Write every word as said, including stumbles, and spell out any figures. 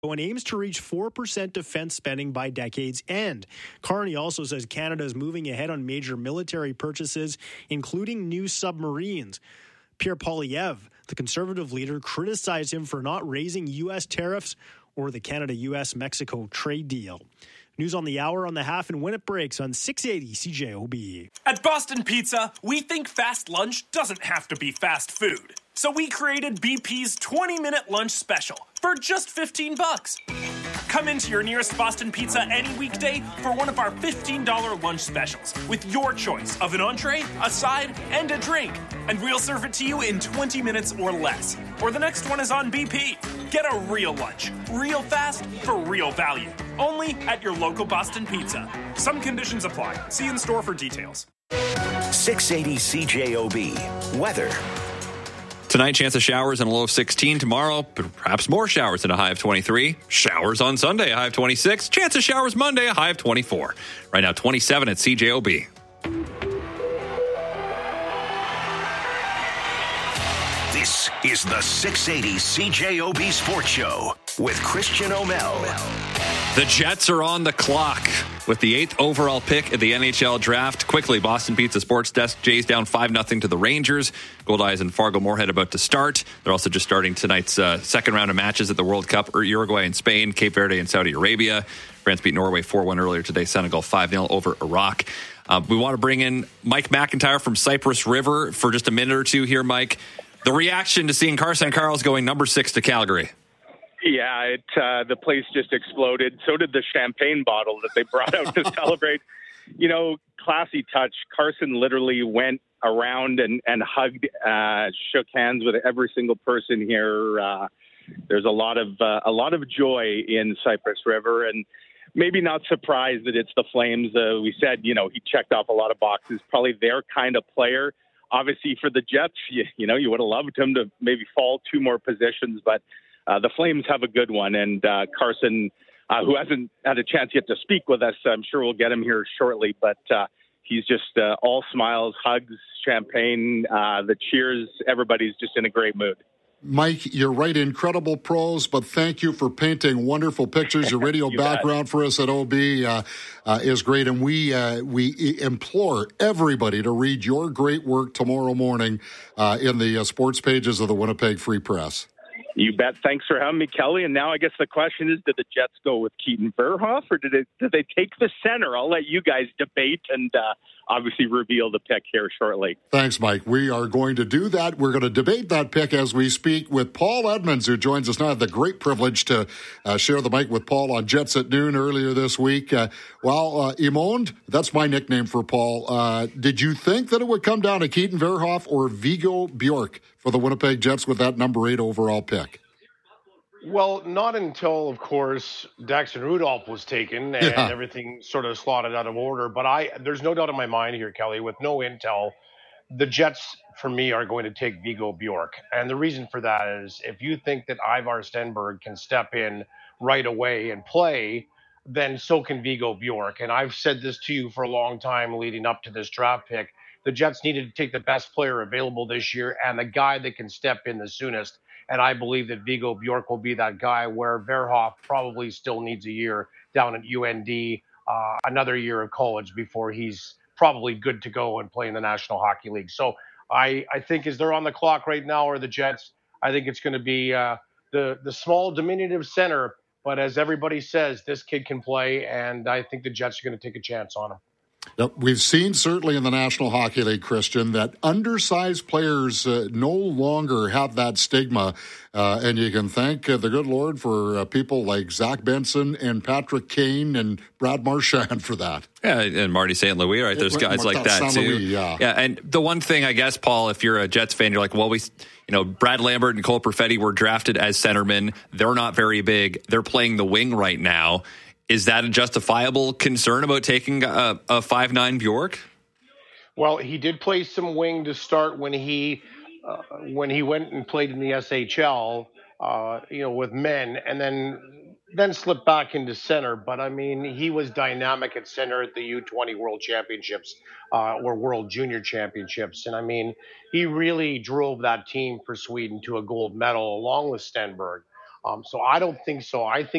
and aims to reach four percent defense spending by decade's end. Carney also says Canada is moving ahead on major military purchases, including new submarines. Pierre Poilievre, the Conservative leader, criticized him for not raising U S tariffs or the Canada-U S Mexico trade deal. News on the hour on the half and when it breaks on six eighty C J O B. At Boston Pizza, we think fast lunch doesn't have to be fast food. So we created B P's twenty-minute lunch special for just fifteen bucks. Come into your nearest Boston Pizza any weekday for one of our fifteen dollars lunch specials with your choice of an entree, a side, and a drink. And we'll serve it to you in twenty minutes or less. Or the next one is on B P. Get a real lunch, real fast, for real value. Only at your local Boston Pizza. Some conditions apply. See in store for details. six eighty C J O B. Weather. Tonight, chance of showers and a low of sixteen. Tomorrow, perhaps more showers and a high of twenty-three. Showers on Sunday, a high of twenty-six. Chance of showers Monday, a high of twenty-four. Right now, twenty-seven at C J O B. This is the six eighty C J O B Sports Show with Christian O'Mel. The Jets are on the clock with the eighth overall pick at the N H L draft. Quickly, Boston Pizza Sports Desk. Jays down five nothing to the Rangers. Goldeyes and Fargo-Moorhead about to start. They're also just starting tonight's uh, second round of matches at the World Cup. Uruguay and Spain, Cape Verde and Saudi Arabia. France beat Norway four one earlier today. Senegal five nil over Iraq. Uh, we want to bring in Mike McIntyre from Cypress River for just a minute or two here, Mike. The reaction to seeing Carson Karls going number six to Calgary. Yeah, it uh, the place just exploded. So did the champagne bottle that they brought out to celebrate. You know, classy touch. Carson literally went around and, and hugged, uh, shook hands with every single person here. Uh, there's a lot of uh, a lot of joy in Cypress River, and maybe not surprised that it's the Flames. Uh, we said, you know, he checked off a lot of boxes. Probably their kind of player. Obviously, for the Jets, you, you know, you would have loved him to maybe fall two more positions, but uh, the Flames have a good one. And uh, Carson, uh, who hasn't had a chance yet to speak with us, I'm sure we'll get him here shortly, but uh, he's just uh, all smiles, hugs, champagne, uh, the cheers. Everybody's just in a great mood. Mike, you're right, incredible pros, but thank you for painting wonderful pictures. Your radio you background bet. For us at O B uh, uh, is great, and we uh, we implore everybody to read your great work tomorrow morning uh, in the uh, sports pages of the Winnipeg Free Press. You bet. Thanks for having me, Kelly. And now I guess the question is, did the Jets go with Keaton Verhoff, or did, it, did they take the center? I'll let you guys debate and uh, obviously reveal the pick here shortly. Thanks, Mike. We are going to do that. We're going to debate that pick as we speak with Paul Edmonds, who joins us now. I had the great privilege to uh, share the mic with Paul on Jets at Noon earlier this week. Uh, well, uh, Imond, that's my nickname for Paul. Uh, did you think that it would come down to Keaton Verhoff or Vigo Bjork for the Winnipeg Jets with that number eight overall pick? Well, not until, of course, Daxton Rudolph was taken and yeah. everything sort of slotted out of order. But I, there's no doubt in my mind here, Kelly, with no intel, the Jets, for me, are going to take Vigo Bjork. And the reason for that is if you think that Ivar Stenberg can step in right away and play, then so can Vigo Bjork. And I've said this to you for a long time leading up to this draft pick. The Jets needed to take the best player available this year and the guy that can step in the soonest. And I believe that Vigo Bjork will be that guy, where Verhoff probably still needs a year down at U N D, uh, another year of college before he's probably good to go and play in the National Hockey League. So I, I think as they're on the clock right now, or the Jets, I think it's going to be uh, the, the small diminutive center. But as everybody says, this kid can play, and I think the Jets are going to take a chance on him. Yep. We've seen certainly in the National Hockey League, Christian, that undersized players uh, no longer have that stigma. Uh, and you can thank uh, the good Lord for uh, people like Zach Benson and Patrick Kane and Brad Marchand for that. Yeah, and Marty Saint Louis, right? There's guys like that, too. Louis, yeah. yeah, and the one thing, I guess, Paul, if you're a Jets fan, you're like, well, we, you know, Brad Lambert and Cole Perfetti were drafted as centermen. They're not very big. They're playing the wing right now. Is that a justifiable concern about taking a, a five nine Bjork? Well, he did play some wing to start when he uh, when he went and played in the S H L, uh, you know, with men, and then then slipped back into center. But I mean, he was dynamic at center at the U twenty World Championships uh, or World Junior Championships, and I mean, he really drove that team for Sweden to a gold medal along with Stenberg. Um, so I don't think so. I think.